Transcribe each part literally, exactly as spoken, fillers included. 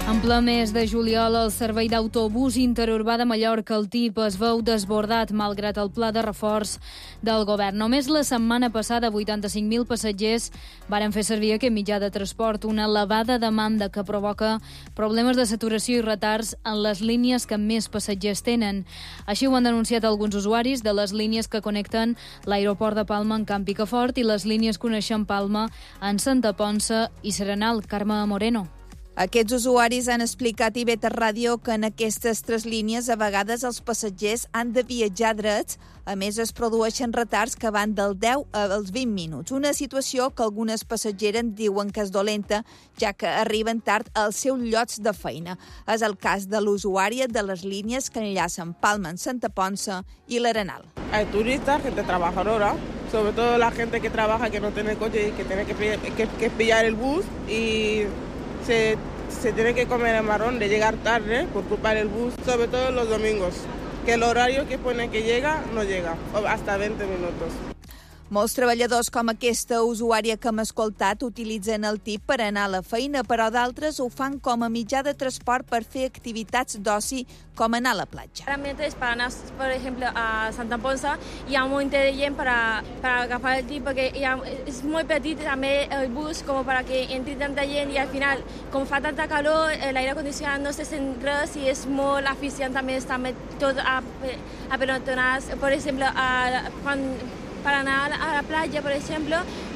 En ple mes de juliol, el servei d'autobús interurbà de Mallorca, el T I P, es veu desbordat malgrat el pla de reforç del govern. Només la setmana passada, vuitanta-cinc mil passatgers varen fer servir aquest mitjà de transport, una elevada demanda que provoca problemes de saturació i retards en les línies que més passatgers tenen. Així ho han denunciat alguns usuaris de les línies que connecten l'aeroport de Palma en Camp Picafort i les línies que uneixen Palma en Santa Ponça i Serenal. Carme Moreno. Aquests usuaris han explicat a I B T Ràdio que en aquestes tres línies a vegades els passatgers han de viatjar drets. A més, es produeixen retards que van del deu als vint minuts. Una situació que algunes passatgeres diuen que és dolenta, ja que arriben tard als seus llocs de feina. És el cas de l'usuària de les línies que enllacen Palma en Santa Ponça i l'Arenal. Hay turistas, gente trabajadora, sobre todo la gente que trabaja, que no tiene coche y que tiene que, que, que pillar el bus y Se, se tiene que comer el marrón de llegar tarde por culpa del bus, sobre todo los domingos, que el horario que pone que llega no llega, hasta veinte minutos. Molts treballadors com aquesta usuària que hem escoltat utilitzen el T I P per anar a la feina, però d'altres ho fan com a mitjà de transport per fer activitats d'oci, com anar a la platja. Realmente para anar, por ejemplo, a Santa Ponça hi ha un munt de gent para, para agafar el T I P, perquè hi ha, és molt petit també el bus com para que entri tanta gent i al final, com fa tanta calor, l'aire condicionat no se sent res i és molt eficient també estar tot a, a pelotonars. Per exemple, a, quan per anar a la platja, per exemple,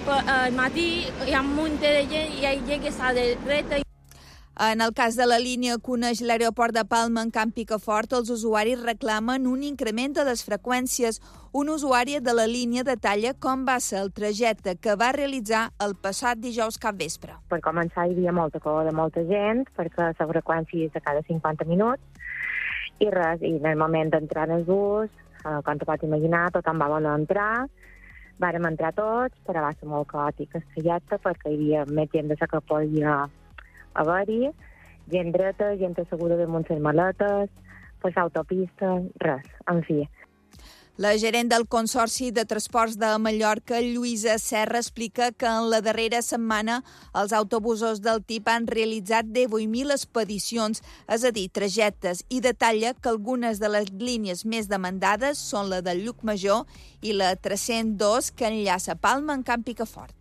al matí hi ha un munt de gent i hi ha gent que està de dreta. En el cas de la línia que uneix l'aeroport de Palma en Camp Picafort, els usuaris reclamen un increment de les freqüències. Un usuari de la línia detalla com va ser el trajecte que va realitzar el passat dijous capvespre. Per començar, hi havia molta cor de molta gent, perquè la freqüència és de cada cinquanta minuts, i res, i en el moment d'entrar en el bus, eh, com te pots imaginar, tothom va voler entrar, vàrem entrar tots, però va ser molt caòtic el trajecte, perquè hi havia més gent de la que podia haver-hi, gent dreta, gent asseguda damunt les maletes, passar autopista, res, en fi. La gerent del Consorci de Transports de Mallorca, Lluïsa Serra, explica que en la darrera setmana els autobusos del T I P han realitzat divuit mil expedicions, és a dir, trajectes, i detalla que algunes de les línies més demandades són la del Llucmajor i la tres-cents dos, que enllaça Palma en Camp Picafort.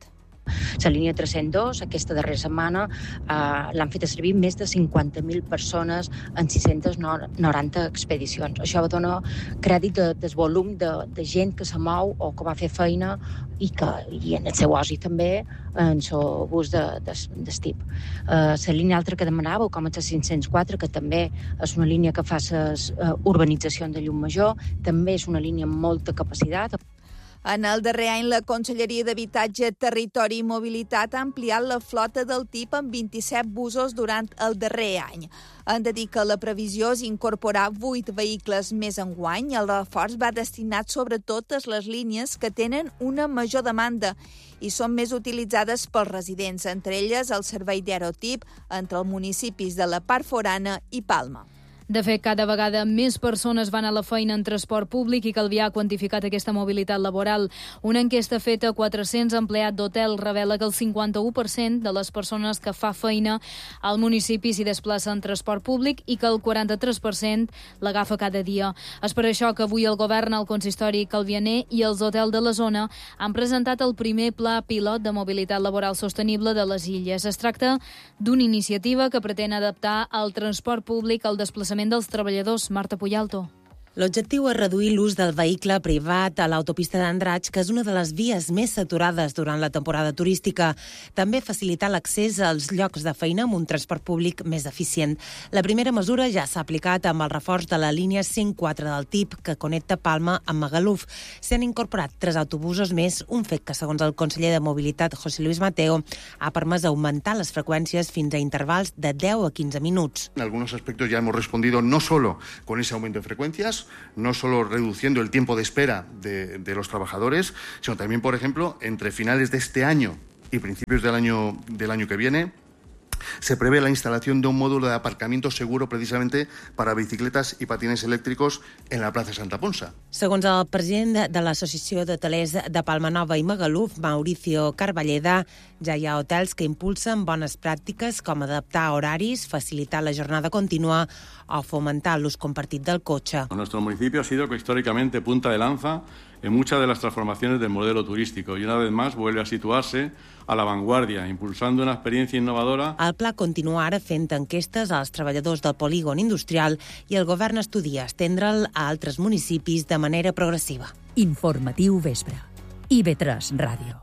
La línia tres-cents dos, aquesta darrera setmana, eh, l'han fet servir més de cinquanta mil persones en sis-centes noranta expedicions. Això dona crèdit de, del volum de, de gent que se mou o que va fer feina i, que, i en el seu oci també en el bus de, de, de T I P. Eh, la línia altra que demanàveu, com és la cinc-cents quatre, que també és una línia que fa les uh, urbanitzacions de Llumajor, també és una línia amb molta capacitat. En el darrer any, la Conselleria d'Habitatge, Territori i Mobilitat ha ampliat la flota del T I P amb vint-i-set busos durant el darrer any. Han de dir que la previsió és incorporar vuit vehicles més enguany. El reforç va destinat sobretot a les línies que tenen una major demanda i són més utilitzades pels residents, entre elles el servei d'Aerotip entre els municipis de la part forana i Palma. De fet, cada vegada més persones van a la feina en transport públic i Calvià ha quantificat aquesta mobilitat laboral. Una enquesta feta a quatre-cents empleats d'hotel revela que el cinquanta-u per cent de les persones que fa feina al municipi s'hi desplaça en transport públic i que el quaranta-tres per cent l'agafa cada dia. És per això que avui el govern, el consistori calvianer i els hotels de la zona han presentat el primer pla pilot de mobilitat laboral sostenible de les Illes. Es tracta d'una iniciativa que pretén adaptar el transport públic al desplaçament dels treballadors. Marta Puyalto. L'objectiu és reduir l'ús del vehicle privat a l'autopista d'Andratx, que és una de les vies més saturades durant la temporada turística. També facilitar l'accés als llocs de feina amb un transport públic més eficient. La primera mesura ja s'ha aplicat amb el reforç de la línia cinc quatre del T I P, que connecta Palma amb Magaluf. S'han incorporat tres autobusos més, un fet que, segons el conseller de Mobilitat, José Luis Mateo, ha permès augmentar les freqüències fins a intervals de deu a quinze minuts. En algunos aspectos ya hemos respondido no solo con ese aumento de frecuencias, no solo reduciendo el tiempo de espera de, de los trabajadores, sino también, por ejemplo, entre finales de este año y principios del año, del año que viene, Se prevé la instalación de un módulo de aparcamiento seguro precisamente para bicicletas y patines eléctricos en la plaza Santa Ponsa. Segons el president de l'Associació d'Hotelers de Palma Nova i Magaluf, Mauricio Carballeda, ja hi ha hotels que impulsen bones pràctiques com adaptar horaris, facilitar la jornada contínua o fomentar l'ús compartit del cotxe. Nuestro municipio ha sido históricamente punta de lanza en muchas de las transformaciones del modelo turístico y una vez más vuelve a situarse a la vanguardia, impulsando una experiencia innovadora. El pla continua ara fent enquestes als treballadors del polígon industrial i el govern estudia estendre'l a altres municipis de manera progressiva. Informatiu Vespre. I V tres Ràdio.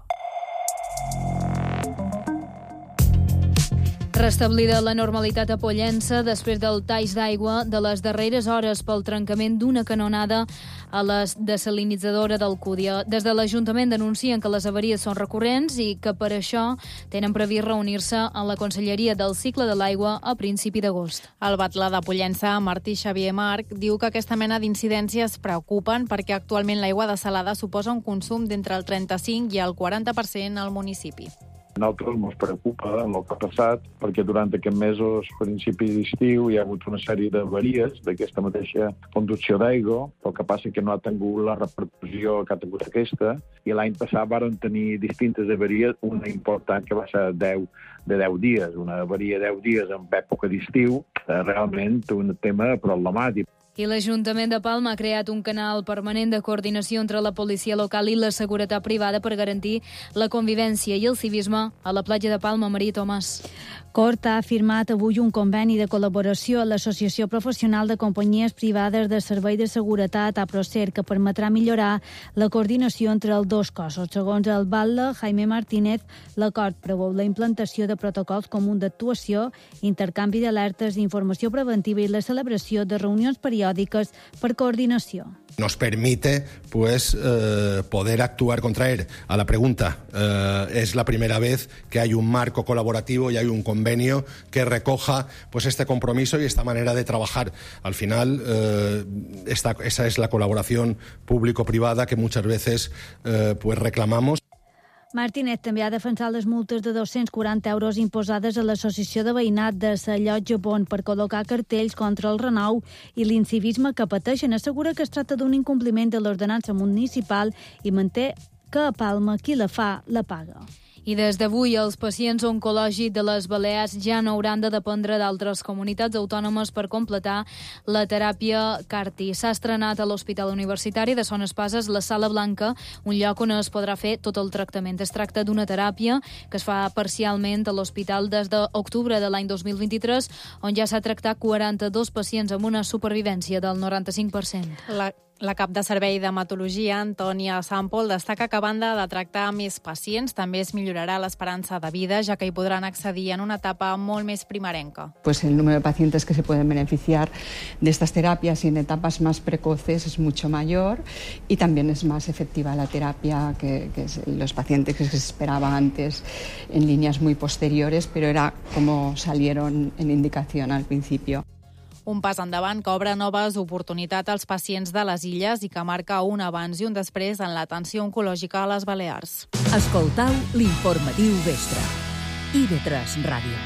Restablida la normalitat a Pollença després del talls d'aigua de les darreres hores pel trencament d'una canonada a la desalinitzadora d'Alcúdia. Des de l'Ajuntament denuncien que les avaries són recurrents i que per això tenen previst reunir-se a la Conselleria del Cicle de l'Aigua a principi d'agost. El batlà de Pollença, Martí Xavier Marc, diu que aquesta mena d'incidències preocupen perquè actualment l'aigua desalada suposa un consum d'entre el trenta-cinc i el quaranta per cent al municipi. A nosaltres ens preocupa el que ha passat perquè durant aquests mesos, a principi d'estiu, hi ha hagut una sèrie d'avaries d'aquesta mateixa conducció d'aigua. El que passa que no ha tingut la repercussió que ha tingut aquesta i l'any passat varen tenir distintes avaries, una important que va ser deu, de deu dies, una avaria de deu dies en època d'estiu, realment un tema problemàtic. I l'Ajuntament de Palma ha creat un canal permanent de coordinació entre la policia local i la seguretat privada per garantir la convivència i el civisme a la platja de Palma. Maria Tomàs. Cort ha firmat avui un conveni de col·laboració a l'Associació Professional de Companyies Privades de Servei de Seguretat, APROSER, que permetrà millorar la coordinació entre els dos cossos. Segons el batlle Jaime Martínez, l'acord preveu la implantació de protocols comuns d'actuació, intercanvi d'alertes, informació preventiva i la celebració de reunions periòdiques per coordinació. Nos permite pues eh, poder actuar contra él. A la pregunta, eh, es la primera vez que hay un marco colaborativo y hay un convenio que recoja pues este compromiso y esta manera de trabajar. Al final, eh, esta, esa es la colaboración público-privada que muchas veces eh, pues reclamamos. Martínez també ha defensat les multes de dos-cents quaranta euros imposades a l'Associació de Veïnat de la Llotja Pont per col·locar cartells contra el renou i l'incivisme que pateixen. Assegura que es tracta d'un incompliment de l'ordenança municipal i manté que a Palma qui la fa la paga. I des d'avui els pacients oncològics de les Balears ja no hauran de dependre d'altres comunitats autònomes per completar la teràpia CAR-T. S'ha estrenat a l'Hospital Universitari de Son Espases la Sala Blanca, un lloc on es podrà fer tot el tractament. Es tracta d'una teràpia que es fa parcialment a l'hospital des d'octubre de l'any dos mil vint-i-tres, on ja s'ha tractat quaranta-dos pacients amb una supervivència del noranta-cinc per cent. La La cap de servei d'hematologia, Antònia Sampol, destaca que a banda de tractar més pacients, també es millorarà l'esperança de vida, ja que hi podran accedir en una etapa molt més primerenca. Pues el número de pacientes que se pueden beneficiar de estas terapias y en etapas más precoces es mucho mayor y también es más efectiva la terapia que, que los pacientes que se esperaban antes en líneas muy posteriores, pero era como salieron en indicación al principio. Un pas endavant que obre noves oportunitats als pacients de les illes i que marca un abans i un després en l'atenció oncològica a les Balears. Escoltau l'informatiu Vespre. I V tres Ràdio.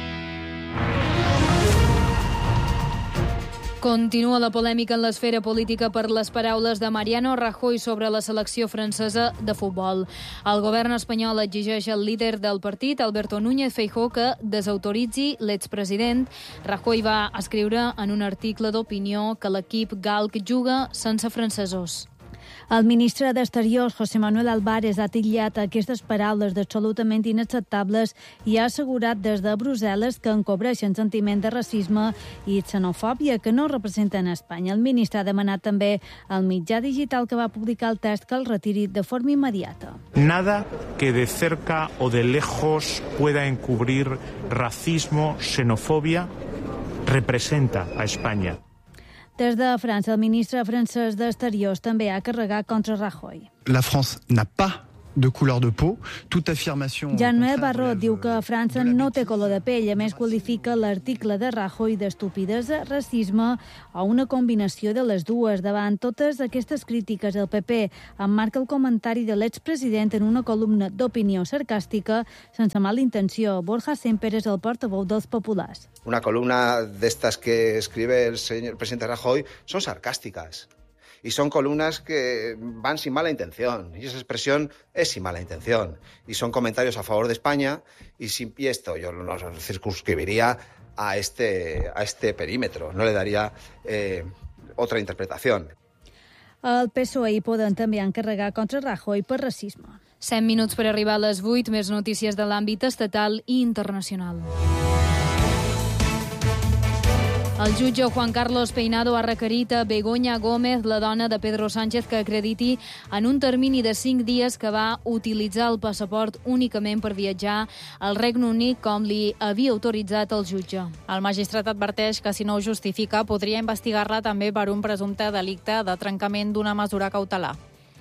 Continua la polèmica en l'esfera política per les paraules de Mariano Rajoy sobre la selecció francesa de futbol. El govern espanyol exigeix al líder del partit, Alberto Núñez Feijóo, que desautoritzi l'expresident. Rajoy va escriure en un article d'opinió que l'equip galc juga sense francesos. El ministre d'Exteriors, José Manuel Álvarez, ha titllat aquestes paraules d'absolutament inacceptables i ha assegurat des de Brussel·les que encobreixen sentiment de racisme i xenofòbia que no representen Espanya. El ministre ha demanat també al mitjà digital que va publicar el text que el retiri de forma immediata. Nada que de cerca o de lejos pueda encubrir racismo, xenofobia, representa a España. Des de França, el ministre francès d'Exteriors també ha carregat contra Rajoy. La France n'a pas de couleur de peau. Toute affirmation... Jean-Noël Barrot diu que França no té color de pell. A més, qualifica l'article de Rajoy d'estupidesa, racisme o una combinació de les dues. Davant totes aquestes crítiques, el P P emmarca el comentari de l'expresident en una columna d'opinió sarcàstica sense mala intenció. Borja Semper és el portaveu dels populars. Una columna de estas que escribe el señor presidente Rajoy son sarcásticas. Y son columnas que van sin mala intención, y esa expresión es sin mala intención, y son comentarios a favor de España, y, sin, y esto yo lo circunscribiría a este, a este perímetro, no le daría eh, otra interpretación. El P S O E i Podem també han carregat contra Rajoy per racisme. Set minuts per arribar a les vuit, més notícies de l'àmbit estatal i internacional. El jutge Juan Carlos Peinado ha requerit a Begoña Gómez, la dona de Pedro Sánchez, que acrediti en un termini de cinc dies que va utilitzar el passaport únicament per viatjar al Regne Unit, com li havia autoritzat el jutge. El magistrat adverteix que si no ho justifica podria investigar-la també per un presumpte delicte de trencament d'una mesura cautelar.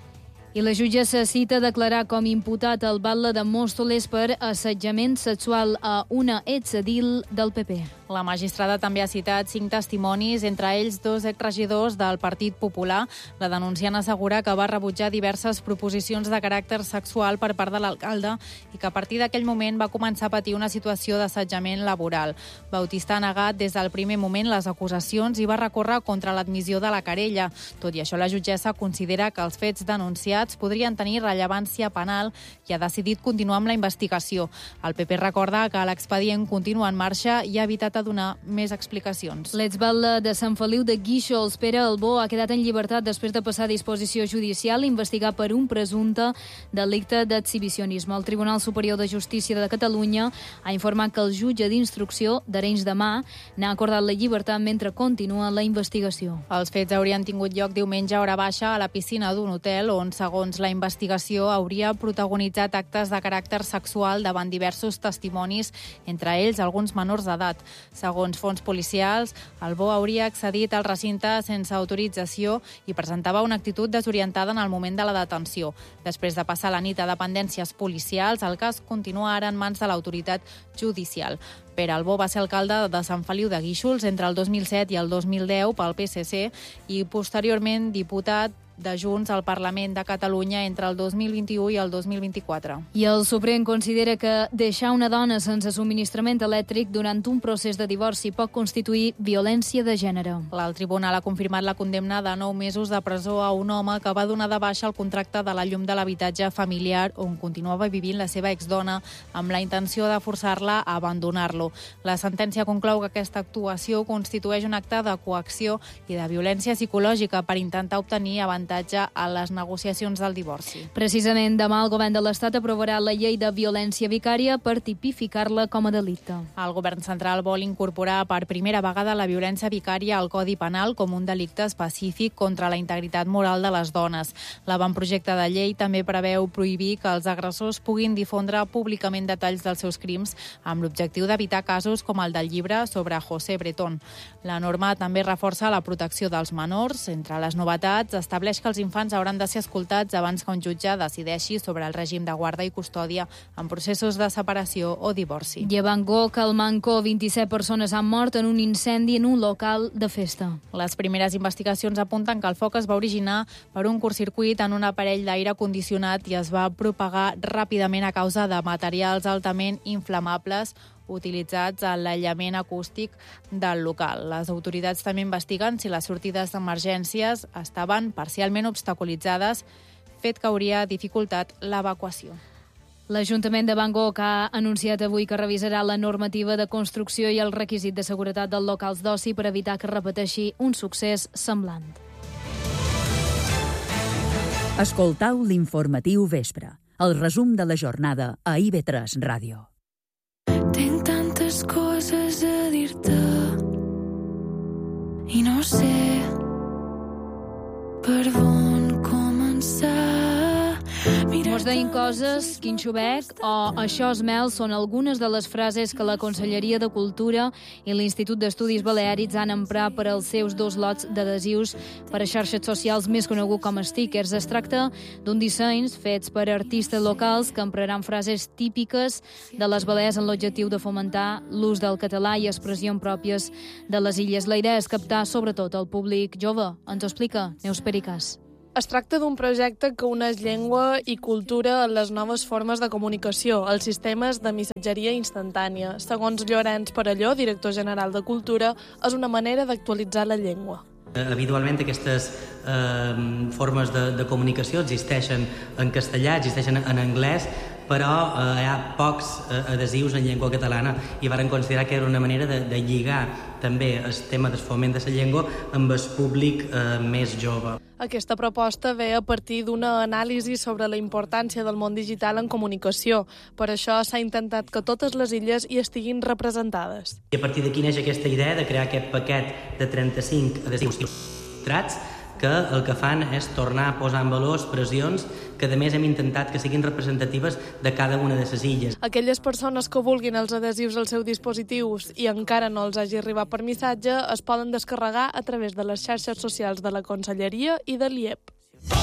I la jutge se cita a declarar com imputat el batlle de Móstoles per assetjament sexual a una exedil del P P. La magistrada també ha citat cinc testimonis, entre ells dos exregidors del Partit Popular. La denunciant assegura que va rebutjar diverses proposicions de caràcter sexual per part de l'alcalde i que a partir d'aquell moment va començar a patir una situació d'assetjament laboral. Bautista ha negat des del primer moment les acusacions i va recórrer contra l'admissió de la querella. Tot i això, la jutgessa considera que els fets denunciats podrien tenir rellevància penal i ha decidit continuar amb la investigació. El P P recorda que l'expedient continua en marxa i ha evitat a donar més explicacions. L'exbatlle de Sant Feliu de Guíxols, Pere Albó, ha quedat en llibertat després de passar a disposició judicial investigat per un presumpte delicte d'exhibicionisme. El Tribunal Superior de Justícia de Catalunya ha informat que el jutge d'instrucció d'Arenys de Mar n'ha acordat la llibertat mentre continua la investigació. Els fets haurien tingut lloc diumenge a hora baixa a la piscina d'un hotel on, segons la investigació, hauria protagonitzat actes de caràcter sexual davant diversos testimonis, entre ells alguns menors d'edat. Segons fons policials, Albó hauria accedit al recinte sense autorització i presentava una actitud desorientada en el moment de la detenció. Després de passar la nit a dependències policials, el cas continua ara en mans de l'autoritat judicial. Pere Albó va ser alcalde de Sant Feliu de Guíxols entre el dos mil set i el dos mil deu pel P S C i posteriorment diputat de Junts al Parlament de Catalunya entre el dos mil vint-i-u i el dos mil vint-i-quatre. I el Suprem considera que deixar una dona sense subministrament elèctric durant un procés de divorci pot constituir violència de gènere. El tribunal ha confirmat la condemna de nou mesos de presó a un home que va donar de baixa el contracte de la llum de l'habitatge familiar on continuava vivint la seva exdona amb la intenció de forçar-la a abandonar-lo. La sentència conclou que aquesta actuació constitueix un acte de coacció i de violència psicològica per intentar obtenir avantatge a les negociacions del divorci. Precisament demà el govern de l'Estat aprovarà la llei de violència vicària per tipificar-la com a delicte. El govern central vol incorporar per primera vegada la violència vicària al Codi Penal com un delicte específic contra la integritat moral de les dones. L'avantprojecte de llei també preveu prohibir que els agressors puguin difondre públicament detalls dels seus crims amb l'objectiu d'evitar casos com el del llibre sobre José Bretón. La norma també reforça la protecció dels menors. Entre les novetats, estableix que els infants hauran de ser escoltats abans que un jutge decideixi sobre el règim de guarda i custòdia en processos de separació o divorci. I a Bangkok, al Mancó, vint-i-set persones han mort en un incendi en un local de festa. Les primeres investigacions apunten que el foc es va originar per un curtcircuit en un aparell d'aire condicionat i es va propagar ràpidament a causa de materials altament inflamables utilitzats a l'aïllament acústic del local. Les autoritats també investiguen si les sortides d'emergències estaven parcialment obstaculitzades, fet que hauria dificultat l'evacuació. L'Ajuntament de Bangkok ha anunciat avui que revisarà la normativa de construcció i el requisit de seguretat dels locals d'oci per evitar que repeteixi un succés semblant. Escoltau l'informatiu vespre, el resum de la jornada a I V tres Ràdio. Tinc tantes coses a dir-te i no sé per on començar. Mos veient coses, Quinxobec o això és mel són algunes de les frases que la Conselleria de Cultura i l'Institut d'Estudis Baleàrics han emprat per als seus dos lots d'adhesius per a xarxes socials més conegut com a stickers. Es tracta d'un disseny fets per artistes locals que empraran frases típiques de les Balears en l'objectiu de fomentar l'ús del català i expressions pròpies de les illes. La idea és captar sobretot el públic jove. Ens ho explica Neus Pericàs. Es tracta d'un projecte que uneix llengua i cultura en les noves formes de comunicació, els sistemes de missatgeria instantània. Segons Llorenç Perelló, director general de Cultura, és una manera d'actualitzar la llengua. Habitualment aquestes eh, formes de, de comunicació existeixen en castellà, existeixen en anglès, però eh, hi ha pocs eh, adhesius en llengua catalana i varen considerar que era una manera de, de lligar també el tema del foment de la llengua amb el públic eh, més jove. Aquesta proposta ve a partir d'una anàlisi sobre la importància del món digital en comunicació. Per això s'ha intentat que totes les illes hi estiguin representades. I a partir d'aquí neix aquesta idea de crear aquest paquet de trenta-cinc adhesius il·lustrats que el que fan és tornar a posar en valor expressions que a més hem intentat que siguin representatives de cada una de les illes. Aquelles persones que vulguin els adhesius als seus dispositius i encara no els hagi arribat per missatge es poden descarregar a través de les xarxes socials de la Conselleria i de l'I E P.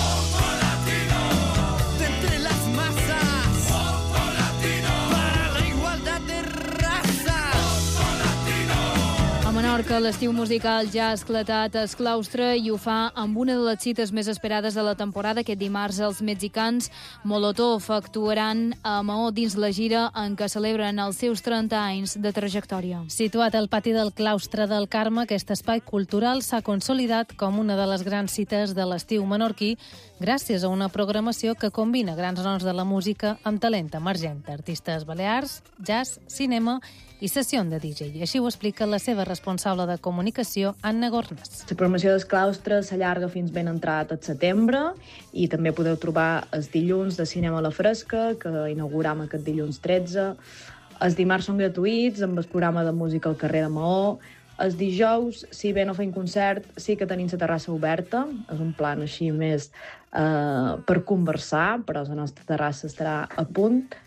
A Menorca, l'estiu musical ja ha esclatat al claustre i ho fa amb una de les cites més esperades de la temporada. Aquest dimarts els mexicans Molotov actuaran a Maó dins la gira en què celebren els seus trenta anys de trajectòria. Situat al pati del claustre del Carme, aquest espai cultural s'ha consolidat com una de les grans cites de l'estiu menorquí gràcies a una programació que combina grans noms de la música amb talent emergent, artistes balears, jazz, cinema i sessió de D J. I així ho explica la seva responsable de comunicació, Anna Gornàs. La programació del claustre s'allarga fins ben entrat al setembre i també podeu trobar els dilluns de cinema a la fresca, que inauguram aquest dilluns tretze. Els dimarts són gratuïts, amb el programa de música al carrer de Maó. Els dijous, si bé no fem concert, sí que tenim la terrassa oberta. És un plan així més eh, per conversar, però la nostra terrassa estarà a punt.